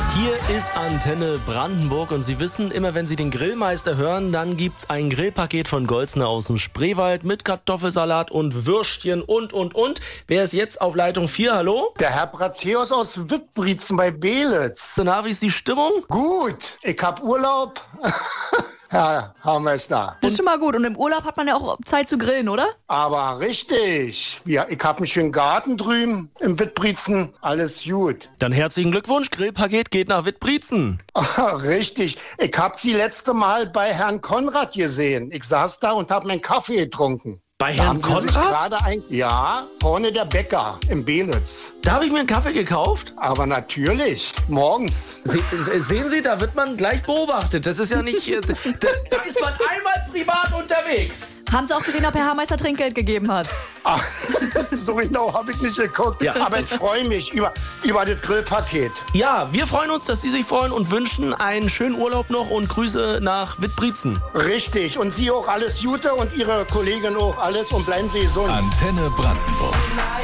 Hier ist Antenne Brandenburg und Sie wissen, immer wenn Sie den Grillmeister hören, dann gibt's ein Grillpaket von Golzner aus dem Spreewald mit Kartoffelsalat und Würstchen und. Wer ist jetzt auf Leitung 4? Hallo? Der Herr Brazeus aus Wittbrietzen bei Belitz. Na, wie ist die Stimmung? Gut, ich hab Urlaub. Ja, haben wir es da. Das ist schon mal gut. Und im Urlaub hat man ja auch Zeit zu grillen, oder? Aber richtig. Ja, ich hab einen schönen Garten drüben im Wittbrietzen. Alles gut. Dann herzlichen Glückwunsch, Grillpaket geht nach Wittbrietzen. Richtig. Ich hab Sie letzte Mal bei Herrn Konrad gesehen. Ich saß da und hab meinen Kaffee getrunken. Bei Da Herrn haben Sie sich Konrad? gerade ja, vorne der Bäcker im Belitz. Da habe ich mir einen Kaffee gekauft. Aber natürlich, morgens. Sehen Sie, da wird man gleich beobachtet. Das ist ja nicht... da ist man einmal privat unterwegs. Haben Sie auch gesehen, ob Herr Haarmeister Trinkgeld gegeben hat? Ach, so genau habe ich nicht geguckt. Ja. Aber ich freue mich über das Grillpaket. Ja, wir freuen uns, dass Sie sich freuen und wünschen einen schönen Urlaub noch und Grüße nach Wittbrietzen. Richtig. Und Sie auch alles Gute und Ihre Kollegin auch alles und bleiben Sie gesund. Antenne Brandenburg.